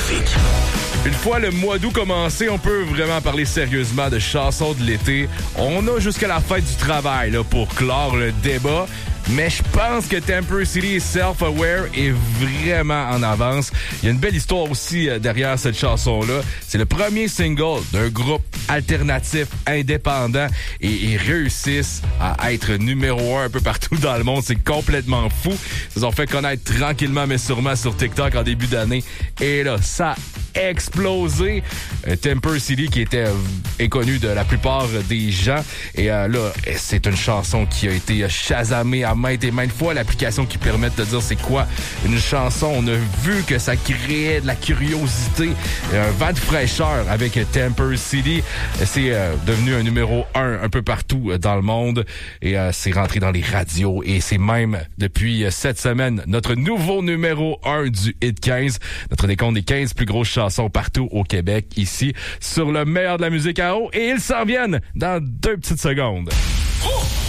trafic. Une fois le mois d'août commencé, on peut vraiment parler sérieusement de chansons de l'été. On a jusqu'à la fête du travail là, pour clore le débat. Mais je pense que Temper City Self-Aware est vraiment en avance. Il y a une belle histoire aussi derrière cette chanson-là. C'est le premier single d'un groupe alternatif indépendant et ils réussissent à être numéro 1 un peu partout dans le monde. C'est complètement fou. Ils ont fait connaître tranquillement mais sûrement sur TikTok en début d'année. Et là, ça a explosé. Temper City qui était inconnu de la plupart des gens. Et là, c'est une chanson qui a été chasamée à maintes et maintes fois. L'application qui permet de te dire c'est quoi une chanson. On a vu que ça créait de la curiosité, un vent de fraîcheur avec Temper City. C'est devenu un numéro 1 un peu partout dans le monde et c'est rentré dans les radios et c'est même depuis cette semaine notre nouveau numéro 1 du Hit 15. Notre décompte des 15 plus grosses chansons partout au Québec, ici, sur le meilleur de la musique à eau et ils s'en viennent dans 2 petites secondes.